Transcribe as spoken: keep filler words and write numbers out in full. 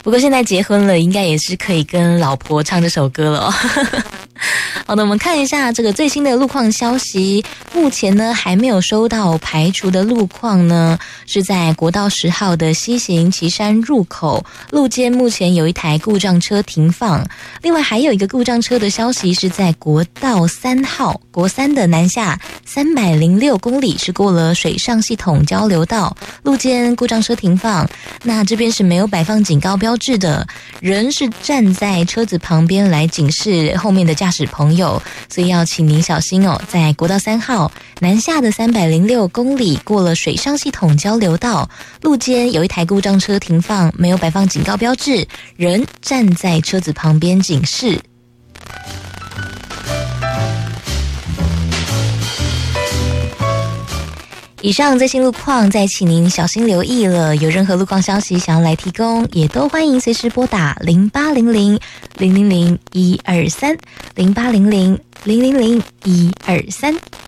不过现在结婚了，应该也是可以跟老婆唱这首歌了哦。好的，我们看一下这个最新的路况消息。目前呢，还没有收到排除的路况呢，是在国道十号的西行旗山入口路肩，目前有一台故障车停放。另外还有一个故障车的消息是在国道三号国三的南下三百零六公里，是过了水上系统交流道，路肩故障车停放。那这边是没有摆放警告标志的，人是站在车子旁边来警示后面的驾驶朋友，所以要请您小心哦。在国道三号南下的三百零六公里，过了水上系统交流道，路肩有一台故障车停放，没有摆放警告标志，人站在车子旁边警示。以上最新路况再请您小心留意了，有任何路况消息想要来提供，也都欢迎随时拨打零八零零零零零一二三零八零零零零零一二三。